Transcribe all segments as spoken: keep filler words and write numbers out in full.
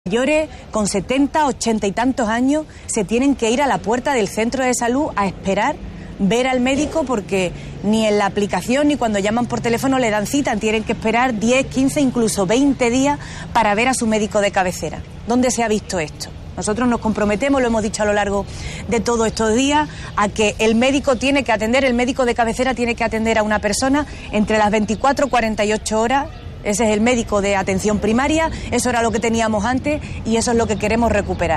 Mayores con setenta, ochenta y tantos años se tienen que ir a la puerta del centro de salud a esperar ver al médico porque ni en la aplicación ni cuando llaman por teléfono le dan cita, tienen que esperar diez, quince, incluso veinte días para ver a su médico de cabecera. ¿Dónde se ha visto esto? Nosotros nos comprometemos, lo hemos dicho a lo largo de todos estos días, a que el médico tiene que atender, el médico de cabecera tiene que atender a una persona entre las veinticuatro y cuarenta y ocho horas. Ese es el médico de atención primaria, eso era lo que teníamos antes y eso es lo que queremos recuperar.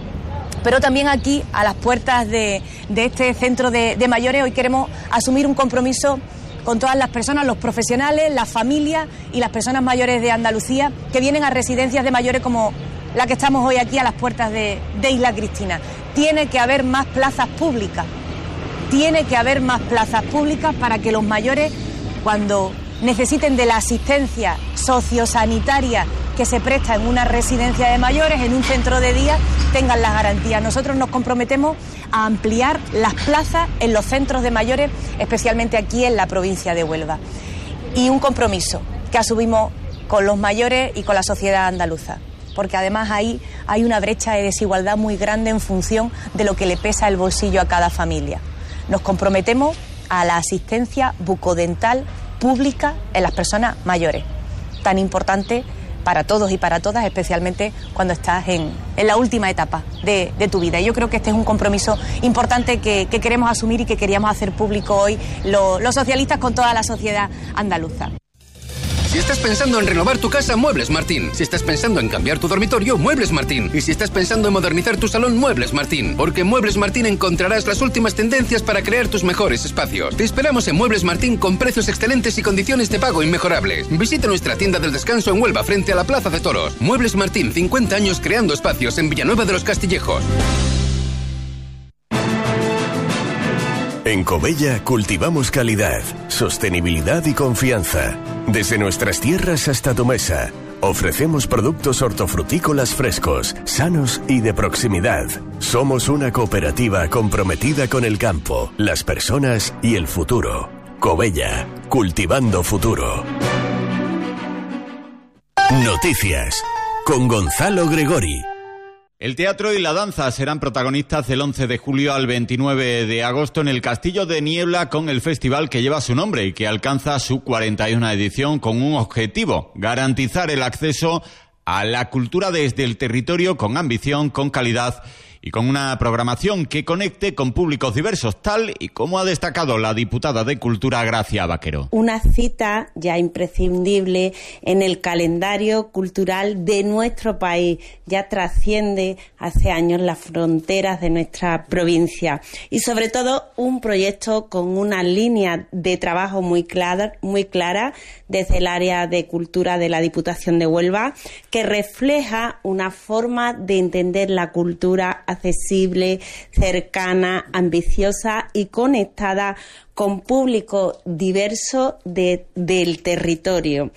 Pero también aquí, a las puertas de, de este centro de, de mayores, hoy queremos asumir un compromiso con todas las personas, los profesionales, las familias y las personas mayores de Andalucía que vienen a residencias de mayores como la que estamos hoy aquí a las puertas de, de Isla Cristina. Tiene que haber más plazas públicas, tiene que haber más plazas públicas para que los mayores, cuando necesiten de la asistencia sociosanitaria que se presta en una residencia de mayores, en un centro de día, tengan las garantías. Nosotros nos comprometemos a ampliar las plazas en los centros de mayores, especialmente aquí en la provincia de Huelva. Y un compromiso que asumimos con los mayores y con la sociedad andaluza, porque además ahí hay una brecha de desigualdad muy grande en función de lo que le pesa el bolsillo a cada familia. Nos comprometemos a la asistencia bucodental pública en las personas mayores, tan importante para todos y para todas, especialmente cuando estás en, en la última etapa de, de tu vida. Y yo creo que este es un compromiso importante que, que queremos asumir y que queríamos hacer público hoy lo, los socialistas con toda la sociedad andaluza. Si estás pensando en renovar tu casa, Muebles Martín. Si estás pensando en cambiar tu dormitorio, Muebles Martín. Y si estás pensando en modernizar tu salón, Muebles Martín. Porque en Muebles Martín encontrarás las últimas tendencias para crear tus mejores espacios. Te esperamos en Muebles Martín con precios excelentes y condiciones de pago inmejorables. Visita nuestra tienda del descanso en Huelva frente a la Plaza de Toros. Muebles Martín, cincuenta años creando espacios en Villanueva de los Castillejos. En Covella cultivamos calidad, sostenibilidad y confianza. Desde nuestras tierras hasta tu mesa, ofrecemos productos hortofrutícolas frescos, sanos y de proximidad. Somos una cooperativa comprometida con el campo, las personas y el futuro. Covella, cultivando futuro. Noticias, con Gonzalo Gregori. El teatro y la danza serán protagonistas del once de julio al veintinueve de agosto en el Castillo de Niebla con el festival que lleva su nombre y que alcanza su cuarenta y una edición con un objetivo: garantizar el acceso a la cultura desde el territorio con ambición, con calidad y con una programación que conecte con públicos diversos, tal y como ha destacado la diputada de Cultura Gracia Vaquero. Una cita ya imprescindible en el calendario cultural de nuestro país, ya trasciende hace años las fronteras de nuestra provincia y sobre todo un proyecto con una línea de trabajo muy clara, muy clara desde el área de cultura de la Diputación de Huelva, que refleja una forma de entender la cultura accesible, cercana, ambiciosa y conectada con público diverso de, del territorio.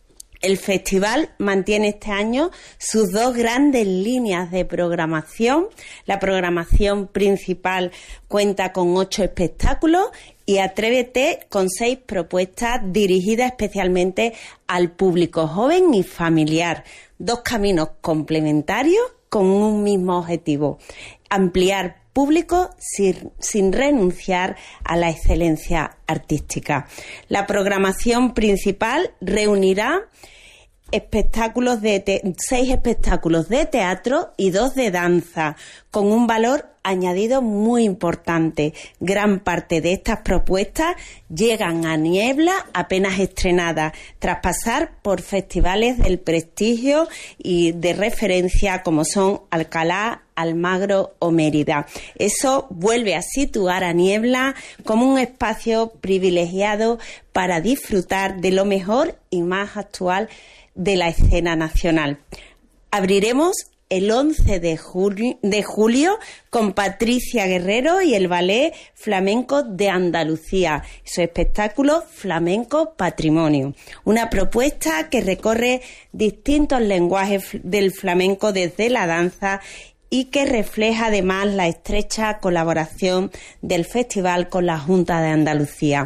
El festival mantiene este año sus dos grandes líneas de programación. La programación principal cuenta con ocho espectáculos y Atrévete con seis propuestas dirigidas especialmente al público joven y familiar. Dos caminos complementarios con un mismo objetivo: ampliar público sin, sin renunciar a la excelencia artística. La programación principal reunirá espectáculos de te- seis espectáculos de teatro y dos de danza, con un valor añadido muy importante. Gran parte de estas propuestas llegan a Niebla apenas estrenadas, tras pasar por festivales del prestigio y de referencia como son Alcalá, Almagro o Mérida. Eso vuelve a situar a Niebla como un espacio privilegiado para disfrutar de lo mejor y más actual de la escena nacional. Abriremos el once de julio, de julio con Patricia Guerrero y el Ballet Flamenco de Andalucía, su espectáculo Flamenco Patrimonio. Una propuesta que recorre distintos lenguajes del flamenco desde la danza y que refleja además la estrecha colaboración del festival con la Junta de Andalucía.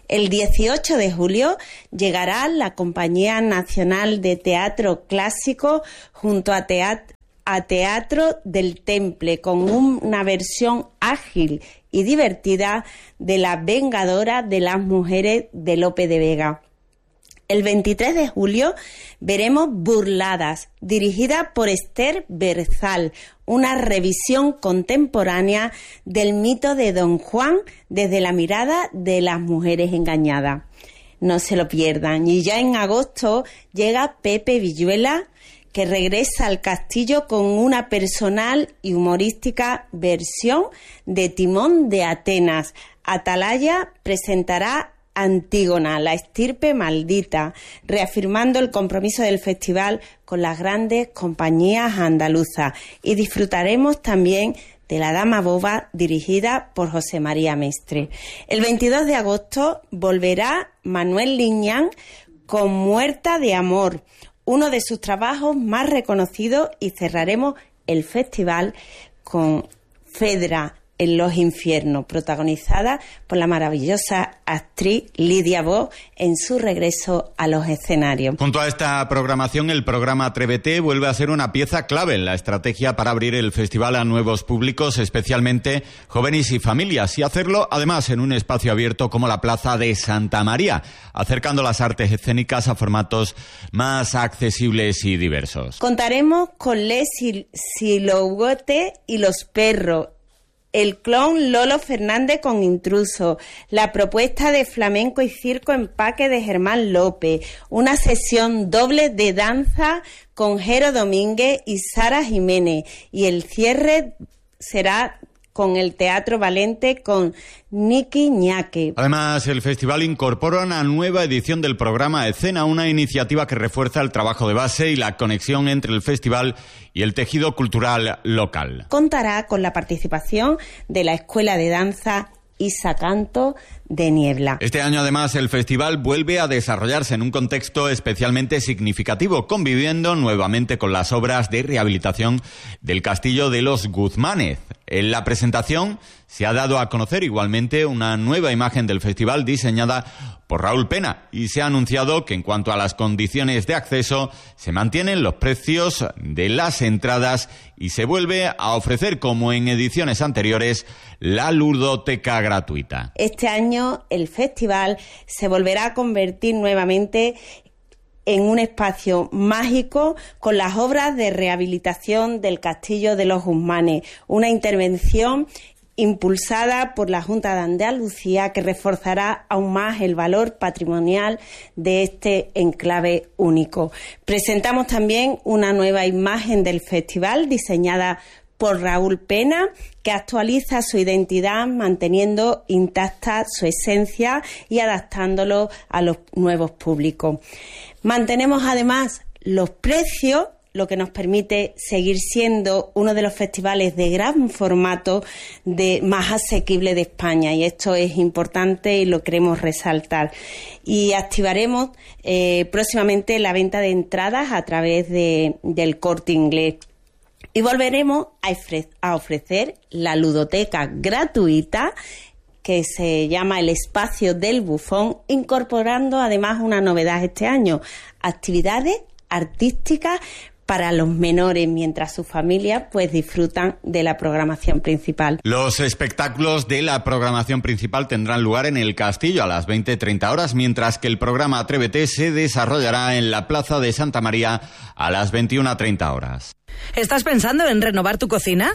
El dieciocho de julio llegará la Compañía Nacional de Teatro Clásico junto a Teatro, a Teatro del Temple con una versión ágil y divertida de La Vengadora de las Mujeres de Lope de Vega. El veintitrés de julio veremos Burladas, dirigida por Esther Berzal, una revisión contemporánea del mito de Don Juan desde la mirada de las mujeres engañadas. No se lo pierdan. Y ya en agosto llega Pepe Villuela, que regresa al castillo con una personal y humorística versión de Timón de Atenas. Atalaya presentará Antígona, la estirpe maldita, reafirmando el compromiso del festival con las grandes compañías andaluzas. Y disfrutaremos también de La Dama Boba, dirigida por José María Mestre. El veintidós de agosto volverá Manuel Liñán con Muerta de Amor, uno de sus trabajos más reconocidos, y cerraremos el festival con Fedra en los infiernos, protagonizada por la maravillosa actriz Lidia Bo en su regreso a los escenarios. Junto a esta programación, el programa Atrévete vuelve a ser una pieza clave en la estrategia para abrir el festival a nuevos públicos, especialmente jóvenes y familias, y hacerlo además en un espacio abierto como la Plaza de Santa María, acercando las artes escénicas a formatos más accesibles y diversos. Contaremos con Les Silougote y Los Perros, el clown Lolo Fernández con Intruso, la propuesta de flamenco y circo Empaque de Germán López, una sesión doble de danza con Jero Domínguez y Sara Jiménez, y el cierre será con el Teatro Valente con Nicky Ñaque. Además, el festival incorpora una nueva edición del programa Escena, una iniciativa que refuerza el trabajo de base y la conexión entre el festival y el tejido cultural local. Contará con la participación de la Escuela de Danza Isa Canto de Niebla. Este año, además, el festival vuelve a desarrollarse en un contexto especialmente significativo, conviviendo nuevamente con las obras de rehabilitación del Castillo de los Guzmanes. En la presentación se ha dado a conocer igualmente una nueva imagen del festival diseñada por Raúl Pena, y se ha anunciado que en cuanto a las condiciones de acceso se mantienen los precios de las entradas y se vuelve a ofrecer, como en ediciones anteriores, la ludoteca gratuita. Este año el festival se volverá a convertir nuevamente en un espacio mágico con las obras de rehabilitación del Castillo de los Guzmanes, una intervención impulsada por la Junta de Andalucía que reforzará aún más el valor patrimonial de este enclave único. Presentamos también una nueva imagen del festival diseñada por Raúl Pena, que actualiza su identidad manteniendo intacta su esencia y adaptándolo a los nuevos públicos. Mantenemos además los precios, lo que nos permite seguir siendo uno de los festivales de gran formato de más asequible de España, y esto es importante y lo queremos resaltar. Y activaremos eh, próximamente la venta de entradas a través de, del Corte Inglés. Y volveremos a, ofre- a ofrecer la ludoteca gratuita, que se llama El Espacio del Bufón, incorporando además una novedad este año: actividades artísticas para los menores, mientras sus familias pues disfrutan de la programación principal. Los espectáculos de la programación principal tendrán lugar en el Castillo a las veinte treinta horas, mientras que el programa Atrévete se desarrollará en la Plaza de Santa María a las veintiuna treinta horas. ¿Estás pensando en renovar tu cocina?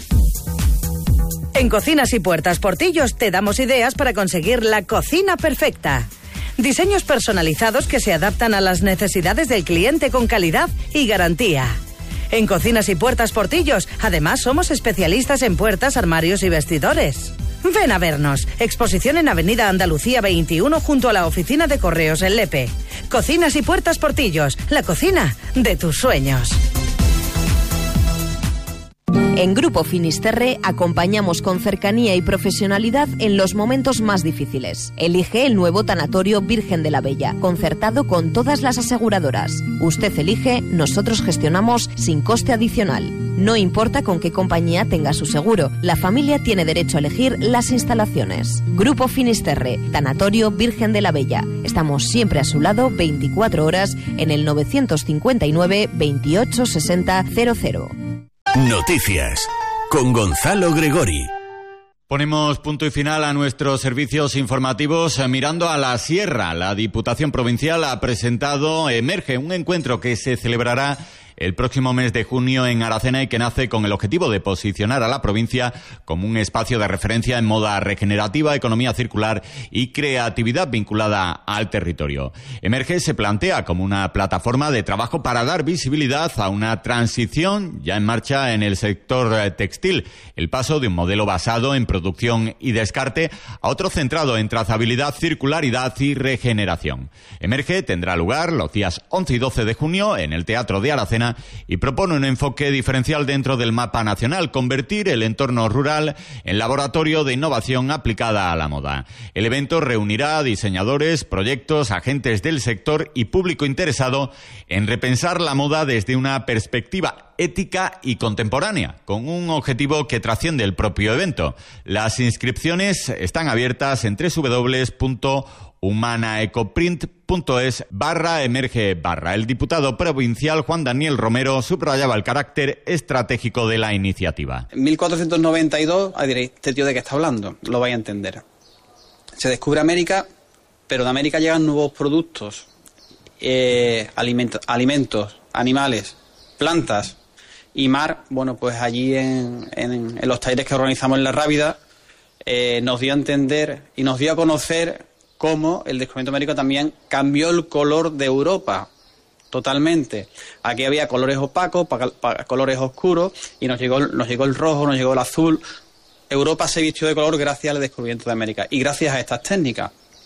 En Cocinas y Puertas Portillos te damos ideas para conseguir la cocina perfecta. Diseños personalizados que se adaptan a las necesidades del cliente con calidad y garantía. En Cocinas y Puertas Portillos, además, somos especialistas en puertas, armarios y vestidores. Ven a vernos. Exposición en Avenida Andalucía veintiuno junto a la oficina de correos en Lepe. Cocinas y Puertas Portillos, la cocina de tus sueños. En Grupo Finisterre acompañamos con cercanía y profesionalidad en los momentos más difíciles. Elige el nuevo tanatorio Virgen de la Bella, concertado con todas las aseguradoras. Usted elige, nosotros gestionamos sin coste adicional. No importa con qué compañía tenga su seguro, la familia tiene derecho a elegir las instalaciones. Grupo Finisterre, Tanatorio Virgen de la Bella. Estamos siempre a su lado veinticuatro horas en el novecientos cincuenta y nueve veintiocho sesenta cero cero. Noticias con Gonzalo Gregori. Ponemos punto y final a nuestros servicios informativos mirando a la sierra. La Diputación Provincial ha presentado Emerge, un encuentro que se celebrará el próximo mes de junio en Aracena y que nace con el objetivo de posicionar a la provincia como un espacio de referencia en moda regenerativa, economía circular y creatividad vinculada al territorio. Emerge se plantea como una plataforma de trabajo para dar visibilidad a una transición ya en marcha en el sector textil, el paso de un modelo basado en producción y descarte a otro centrado en trazabilidad, circularidad y regeneración. Emerge tendrá lugar los días once y doce de junio en el Teatro de Aracena y propone un enfoque diferencial dentro del mapa nacional, convertir el entorno rural en laboratorio de innovación aplicada a la moda. El evento reunirá a diseñadores, proyectos, agentes del sector y público interesado en repensar la moda desde una perspectiva ética y contemporánea, con un objetivo que trasciende el propio evento. Las inscripciones están abiertas en doble u doble u doble u punto humanaecoprint punto es barra emerge barra. El diputado provincial Juan Daniel Romero subrayaba el carácter estratégico de la iniciativa. En mil cuatrocientos noventa y dos, ah, diréis, ¿este tío de qué está hablando? Lo vais a entender. Se descubre América, pero de América llegan nuevos productos, eh, alimentos, alimentos, animales, plantas y mar. Bueno, pues allí en, en, en los talleres que organizamos en La Rábida, eh, nos dio a entender y nos dio a conocer cómo el descubrimiento américo también cambió el color de Europa totalmente. Aquí había colores opacos, pa, pa, colores oscuros, y nos llegó, nos llegó el rojo, nos llegó el azul. Europa se vistió de color gracias al descubrimiento de América y gracias a estas técnicas.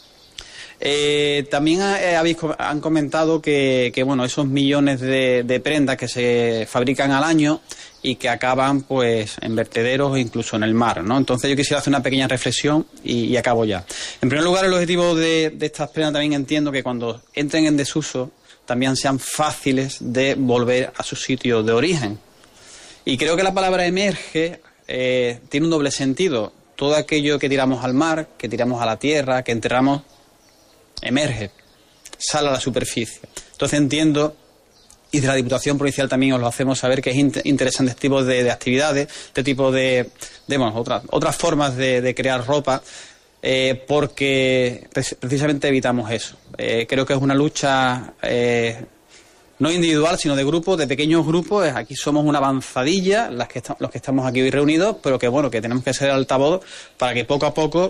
Eh, también eh, habéis, han comentado que, que bueno, esos millones de, de prendas que se fabrican al año y que acaban pues en vertederos o incluso en el mar, ¿no? Entonces yo quisiera hacer una pequeña reflexión y, y acabo ya. En primer lugar, el objetivo de, de estas prendas también entiendo que cuando entren en desuso también sean fáciles de volver a su sitio de origen. Y creo que la palabra emerge eh, tiene un doble sentido. Todo aquello que tiramos al mar, que tiramos a la tierra, que enterramos, emerge, sale a la superficie. Entonces entiendo, y de la Diputación Provincial también os lo hacemos saber, que es interesante este tipo de, de actividades, este tipo de, de bueno, otras, otras formas de, de crear ropa, eh, porque precisamente evitamos eso. Eh, creo que es una lucha eh, no individual, sino de grupos, de pequeños grupos. Aquí somos una avanzadilla, las que los que estamos aquí hoy reunidos, pero que bueno, que tenemos que ser altavoz para que poco a poco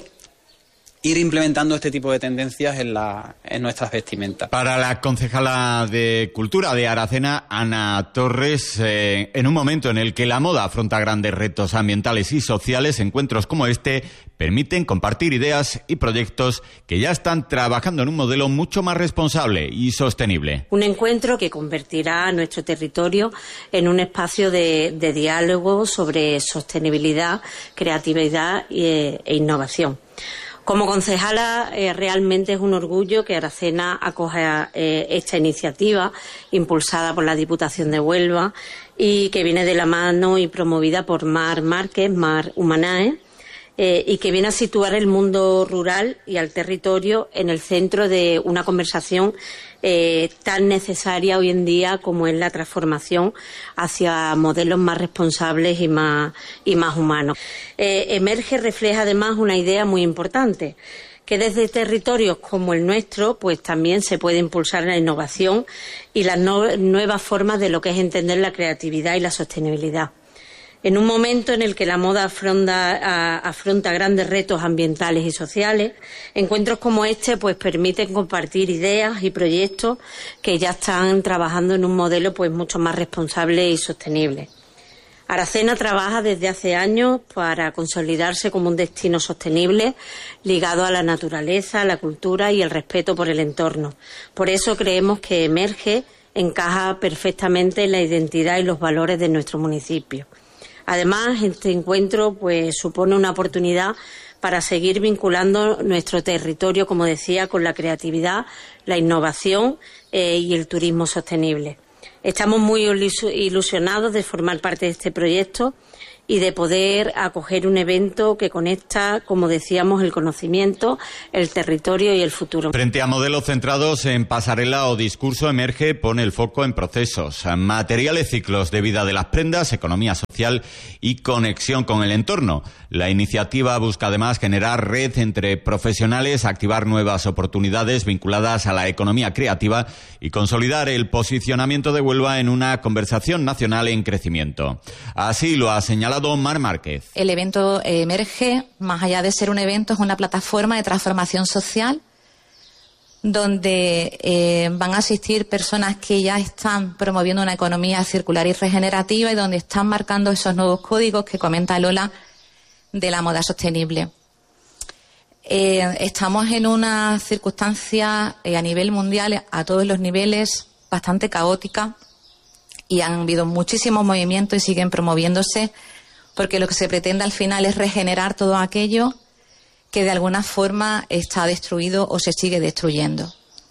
ir implementando este tipo de tendencias en, la, en nuestras vestimentas. Para la concejala de Cultura de Aracena, Ana Torres, eh, en un momento en el que la moda afronta grandes retos ambientales y sociales, encuentros como este permiten compartir ideas y proyectos que ya están trabajando en un modelo mucho más responsable y sostenible. Un encuentro que convertirá a nuestro territorio en un espacio de, de diálogo sobre sostenibilidad, creatividad e, e innovación. Como concejala, eh, realmente es un orgullo que Aracena acoja eh, esta iniciativa impulsada por la Diputación de Huelva y que viene de la mano y promovida por Mar Márquez, Mar Humanae, eh, y que viene a situar el mundo rural y al territorio en el centro de una conversación eh, tan necesaria hoy en día como es la transformación hacia modelos más responsables y más, y más humanos. Eh, Emerge refleja además una idea muy importante, que desde territorios como el nuestro pues también se puede impulsar la innovación y las no, nuevas formas de lo que es entender la creatividad y la sostenibilidad. En un momento en el que la moda afronta, a, afronta grandes retos ambientales y sociales, encuentros como este pues permiten compartir ideas y proyectos que ya están trabajando en un modelo pues mucho más responsable y sostenible. Aracena trabaja desde hace años para consolidarse como un destino sostenible ligado a la naturaleza, la cultura y el respeto por el entorno. Por eso creemos que Emerge encaja perfectamente en la identidad y los valores de nuestro municipio. Además, este encuentro pues supone una oportunidad para seguir vinculando nuestro territorio, como decía, con la creatividad, la innovación eh, y el turismo sostenible. Estamos muy ilusionados de formar parte de este proyecto y de poder acoger un evento que conecta, como decíamos, el conocimiento, el territorio y el futuro. Frente a modelos centrados en pasarela o discurso, Emerge pone el foco en procesos, materiales, ciclos de vida de las prendas, economía social y conexión con el entorno. La iniciativa busca además generar red entre profesionales, activar nuevas oportunidades vinculadas a la economía creativa y consolidar el posicionamiento de Huelva en una conversación nacional en crecimiento. Así lo ha señalado Mar Márquez. El evento Emerge, más allá de ser un evento, es una plataforma de transformación social donde eh, van a asistir personas que ya están promoviendo una economía circular y regenerativa y donde están marcando esos nuevos códigos que comenta Lola de la moda sostenible. Eh, estamos en una circunstancia eh, a nivel mundial, a todos los niveles, bastante caótica y han habido muchísimos movimientos y siguen promoviéndose porque lo que se pretende al final es regenerar todo aquello que de alguna forma está destruido o se sigue destruyendo.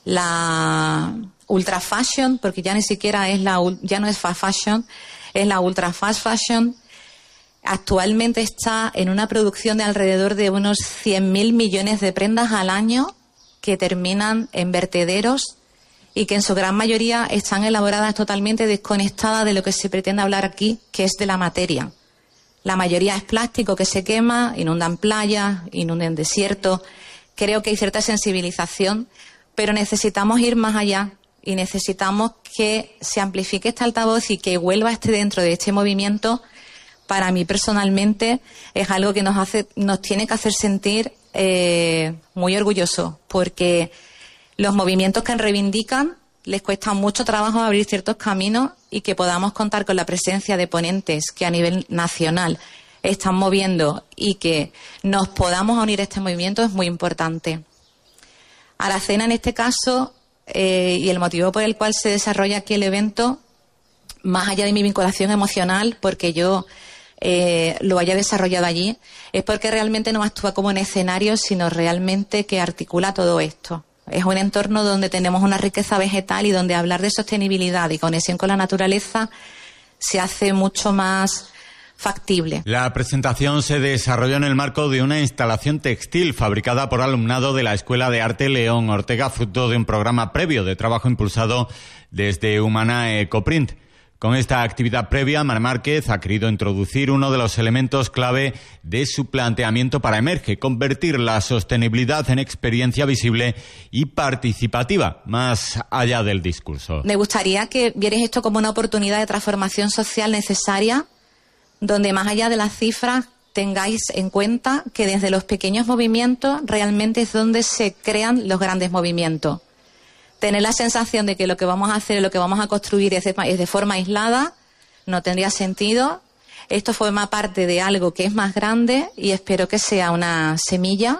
La ultra fashion, porque ya ni siquiera es la ya no es fast fashion, es la ultra fast fashion, actualmente está en una producción de alrededor de unos cien mil millones de prendas al año que terminan en vertederos y que en su gran mayoría están elaboradas totalmente desconectadas de lo que se pretende hablar aquí, que es de la materia. La mayoría es plástico que se quema, inundan playas, inundan desiertos. Creo que hay cierta sensibilización, pero necesitamos ir más allá y necesitamos que se amplifique este altavoz y que Huelva esté dentro de este movimiento. Para mí personalmente es algo que nos hace, nos tiene que hacer sentir eh, muy orgullosos, porque los movimientos que reivindican les cuesta mucho trabajo abrir ciertos caminos y que podamos contar con la presencia de ponentes que a nivel nacional están moviendo y que nos podamos unir a este movimiento es muy importante. Aracena, en este caso, eh, y el motivo por el cual se desarrolla aquí el evento, más allá de mi vinculación emocional, porque yo eh, lo haya desarrollado allí, es porque realmente no actúa como un escenario, sino realmente que articula todo esto. Es un entorno donde tenemos una riqueza vegetal y donde hablar de sostenibilidad y conexión con la naturaleza se hace mucho más factible. La presentación se desarrolló en el marco de una instalación textil fabricada por alumnado de la Escuela de Arte León Ortega, fruto de un programa previo de trabajo impulsado desde Humana Ecoprint. Con esta actividad previa, Mar Márquez ha querido introducir uno de los elementos clave de su planteamiento para Emerge, convertir la sostenibilidad en experiencia visible y participativa, más allá del discurso. Me gustaría que vierais esto como una oportunidad de transformación social necesaria, donde más allá de las cifras tengáis en cuenta que desde los pequeños movimientos realmente es donde se crean los grandes movimientos. Tener la sensación de que lo que vamos a hacer, lo que vamos a construir es de, es de forma aislada, no tendría sentido. Esto forma parte de algo que es más grande y espero que sea una semilla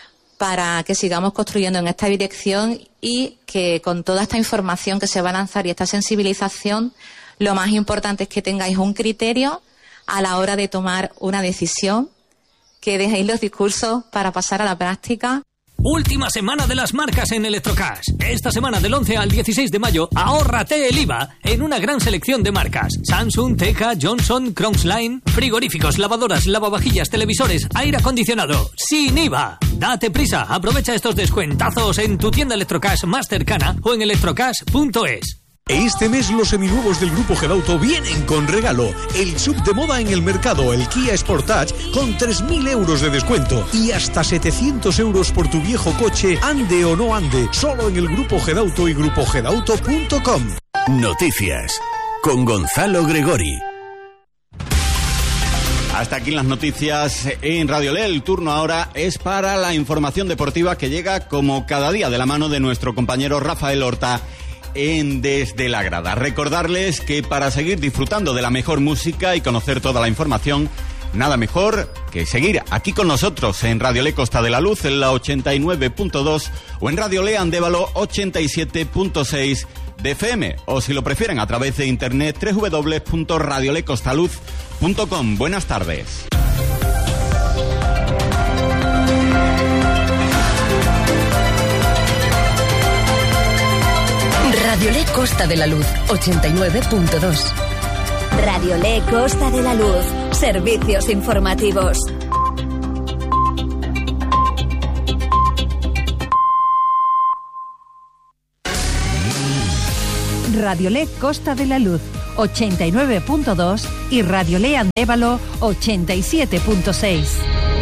para que sigamos construyendo en esta dirección y que con toda esta información que se va a lanzar y esta sensibilización, lo más importante es que tengáis un criterio a la hora de tomar una decisión, que dejéis los discursos para pasar a la práctica. Última semana de las marcas en Electrocash. Esta semana del once al dieciséis de mayo, ahórrate el I V A en una gran selección de marcas. Samsung, Teca, Johnson, Crongsline, frigoríficos, lavadoras, lavavajillas, televisores, aire acondicionado. Sin I V A. Date prisa, aprovecha estos descuentazos en tu tienda Electrocash más cercana o en electrocash punto es. Este mes los seminuevos del Grupo Gedauto vienen con regalo. El sub de moda en el mercado, el Kia Sportage, con tres mil euros de descuento. Y hasta setecientos euros por tu viejo coche, ande o no ande. Solo en el Grupo Gedauto y grupo gedauto punto com. Noticias con Gonzalo Gregori. Hasta aquí las noticias en Radio Le. El turno ahora es para la información deportiva que llega como cada día de la mano de nuestro compañero Rafael Horta en Desde la Grada. Recordarles que para seguir disfrutando de la mejor música y conocer toda la información, nada mejor que seguir aquí con nosotros en Radio Le Costa de la Luz en la ochenta y nueve punto dos o en Radio Le Andévalo ochenta y siete punto seis de F M, o si lo prefieren a través de internet doble u doble u doble u punto radio le costaluz punto com. Buenas tardes. Radiolé Costa de la Luz, ochenta y nueve punto dos. Radiolé Costa de la Luz, servicios informativos. Radiolé Costa de la Luz, ochenta y nueve punto dos y Radiolé Andévalo, ochenta y siete punto seis.